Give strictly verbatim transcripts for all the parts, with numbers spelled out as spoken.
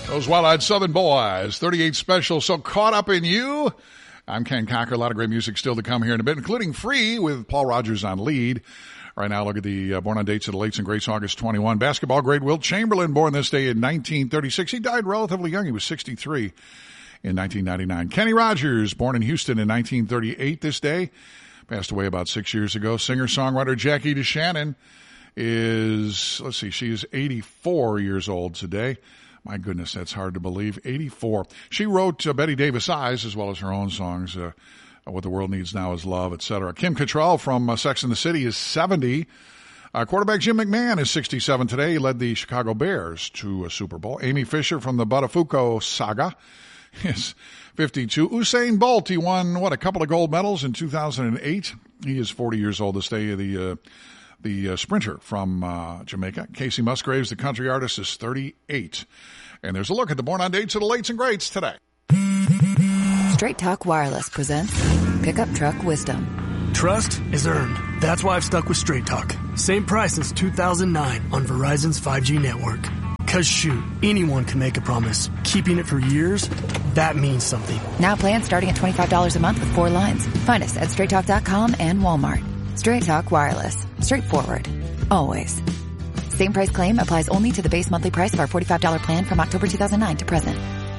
Those Wild-Eyed Southern Boys, thirty-eight Special, So Caught Up in You. I'm Ken Cocker. A lot of great music still to come here in a bit, including Free with Paul Rogers on lead. Right now, look at the uh, Born on Dates of the Lates and Greats, August twenty-one. Basketball great Wilt Chamberlain, born this day in nineteen thirty-six. He died relatively young. He was sixty-three in nineteen ninety-nine. Kenny Rogers, born in Houston in nineteen thirty-eight this day. Passed away about six years ago. Singer-songwriter Jackie DeShannon is, let's see, she is eighty-four years old today. My goodness, that's hard to believe. eighty-four. She wrote uh, Betty Davis Eyes, as well as her own songs, uh, What the World Needs Now is Love, et cetera. Kim Cattrall from uh, Sex and the City is seventy. Uh, quarterback Jim McMahon is sixty-seven today. He led the Chicago Bears to a Super Bowl. Amy Fisher from the Buttafuoco Saga is fifty-two. Usain Bolt, he won, what, a couple of gold medals in two thousand eight. He is forty years old this day. The uh, the uh, sprinter from uh, Jamaica. Casey Musgraves, the country artist, is thirty-eight. And there's a look at the Born on Dates of the Lates and Greats today. Straight Talk Wireless presents Pickup Truck Wisdom. Trust is earned. That's why I've stuck with Straight Talk. Same price since two thousand nine on Verizon's five G network. Cause shoot, anyone can make a promise. Keeping it for years, that means something. Now plans starting at twenty-five dollars a month with four lines. Find us at straight talk dot com and Walmart. Straight Talk Wireless. Straightforward. Always. Same price claim applies only to the base monthly price of our forty-five dollars plan from October two thousand nine to present.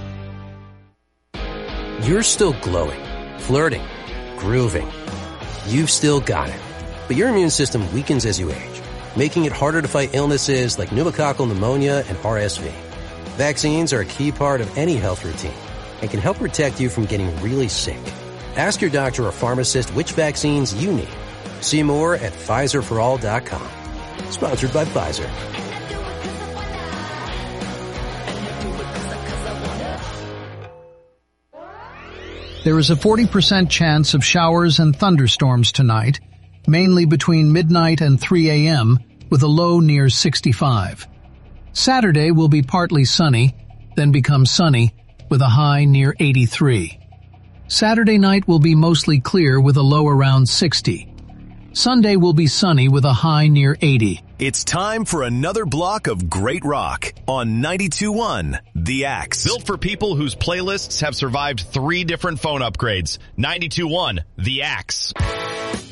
You're still glowing, flirting, grooving. You've still got it. But your immune system weakens as you age, making it harder to fight illnesses like pneumococcal pneumonia and R S V. Vaccines are a key part of any health routine and can help protect you from getting really sick. Ask your doctor or pharmacist which vaccines you need. See more at Pfizer for all dot com. Sponsored by Pfizer. There is a forty percent chance of showers and thunderstorms tonight, mainly between midnight and three a.m., with a low near sixty-five. Saturday will be partly sunny, then become sunny, with a high near eighty-three. Saturday night will be mostly clear with a low around sixty. Sunday will be sunny with a high near eighty. It's time for another block of great rock on ninety-two point one The Axe. Built for people whose playlists have survived three different phone upgrades. ninety-two point one The Axe.